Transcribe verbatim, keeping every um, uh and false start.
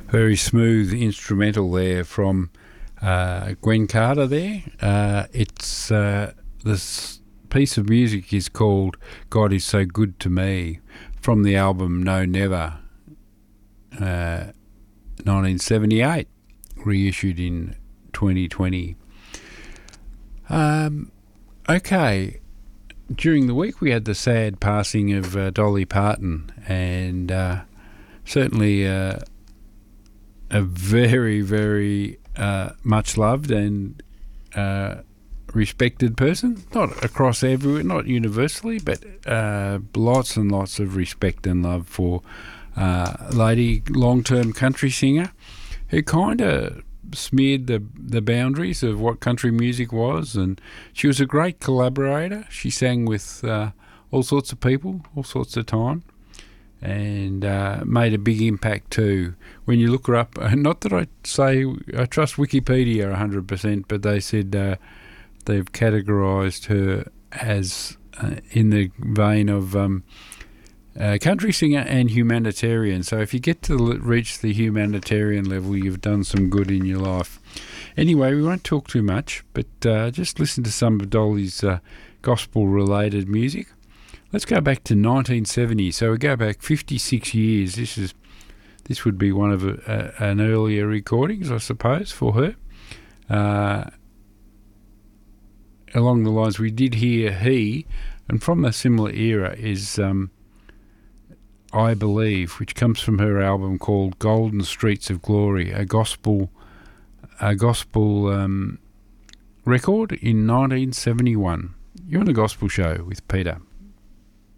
Very smooth instrumental there from uh, Gwen Carter there. Uh, it's uh, this piece of music is called God Is So Good to Me, from the album No Never, uh, nineteen seventy-eight, reissued in twenty twenty. Um, okay, during the week we had the sad passing of uh, Dolly Parton, and uh, certainly uh, a very, very uh, much loved and uh, respected person. Not across everywhere, not universally, but uh, lots and lots of respect and love for uh, lady, long-term country singer who kind of smeared the the boundaries of what country music was, and she was a great collaborator. She sang with uh, all sorts of people, all sorts of time, and uh, made a big impact too. When you look her up, not that I say I trust Wikipedia one hundred percent, but they said uh, they've categorised her as uh, in the vein of um, uh, country singer and humanitarian. So if you get to l- reach the humanitarian level, you've done some good in your life. Anyway, we won't talk too much, but uh, just listen to some of Dolly's uh, gospel-related music. Let's go back to nineteen seventy. So we go back fifty-six years. This is this would be one of a, a, an earlier recordings, I suppose, for her. Uh, along the lines, we did hear He, and from a similar era is um, I Believe, which comes from her album called Golden Streets of Glory, a gospel, a gospel um, record in nineteen seventy-one. You're on The Gospel Show with Peter.